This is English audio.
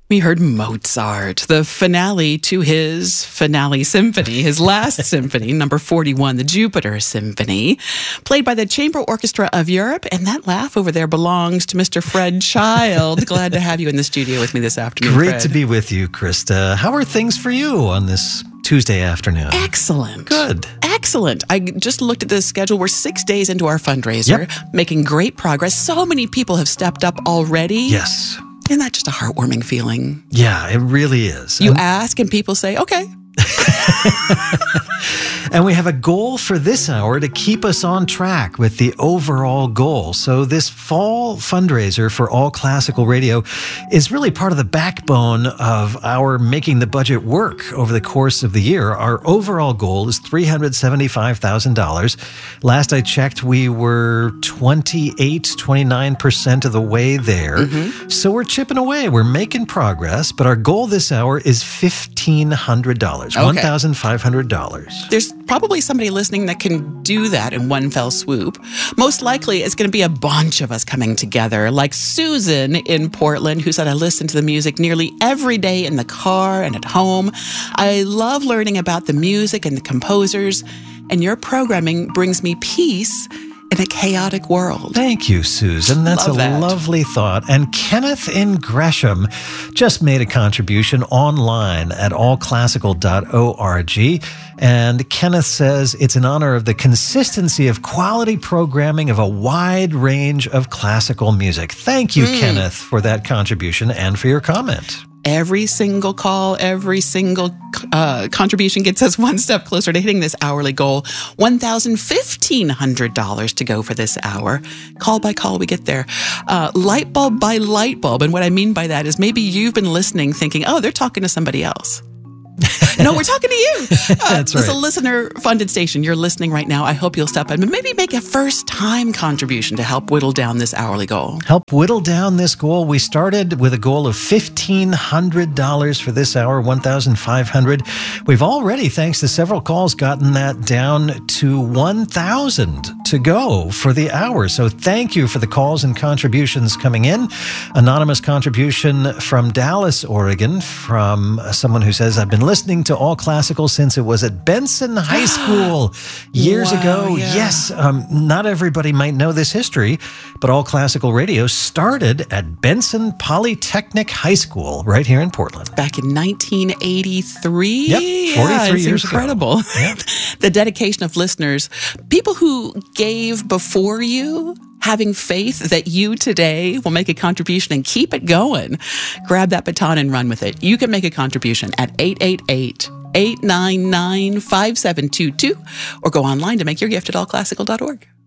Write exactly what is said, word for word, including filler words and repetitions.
We heard Mozart, the finale to his finale symphony, his last symphony, number forty-one, the Jupiter Symphony, played by the Chamber Orchestra of Europe. And that laugh over there belongs to Mister Fred Child. Glad to have you in the studio with me this afternoon, Great Fred. to be with you, Krista. How are things for you on this Tuesday afternoon? Excellent. Good. Excellent. I just looked at the schedule. We're six days into our fundraiser, Yep. making great progress. So many people have stepped up already. Yes. Isn't that just a heartwarming feeling? Yeah, it really is. You and, ask and people say, okay. and we have a goal for this hour to keep us on track with the overall goal. So this fall fundraiser for All Classical Radio is really part of the backbone of our making the budget work over the course of the year. Our overall goal is three hundred seventy-five thousand dollars. Last I checked, we were twenty-eight, twenty-nine percent of the way there. Mm-hmm. So we're chipping away. We're making progress, but our goal this hour is fifteen hundred dollars. Okay. one thousand five hundred dollars. There's probably somebody listening that can do that in one fell swoop. Most likely, it's going to be a bunch of us coming together, like Susan in Portland, who said, I listen to the music nearly every day in the car and at home. I love learning about the music and the composers, and your programming brings me peace in a chaotic world. Thank you, Susan. That's Love a that. lovely thought. And Kenneth in Gresham just made a contribution online at all classical dot org. And Kenneth says it's in honor of the consistency of quality programming of a wide range of classical music. Thank you, mm. Kenneth, for that contribution and for your comment. Every single call, every single uh, contribution gets us one step closer to hitting this hourly goal. one thousand fifteen hundred dollars to go for this hour. Call by call, we get there. Uh, light bulb by light bulb. And what I mean by that is maybe you've been listening thinking, oh, they're talking to somebody else. No, we're talking to you. Uh, That's right. It's a listener-funded station. You're listening right now. I hope you'll step in and maybe make a first-time contribution to help whittle down this hourly goal. Help whittle down this goal. We started with a goal of fifteen hundred dollars for this hour, one thousand five hundred dollars. We've already, thanks to several calls, gotten that down to one thousand dollars to go for the hour. So thank you for the calls and contributions coming in. Anonymous contribution from Dallas, Oregon, from someone who says, I've been listening to All Classical since it was at Benson High School years wow, ago. Yeah. Yes, um, not everybody might know this history, but All Classical Radio started at Benson Polytechnic High School right here in Portland. Back in nineteen eighty-three? Yep, forty-three yeah, it's years incredible. ago. Yep. The dedication of listeners, people who gave before you, having faith that you today will make a contribution and keep it going. Grab that baton and run with it. You can make a contribution at eight eight eight, eight nine nine, five seven two two or go online to make your gift at all classical dot org.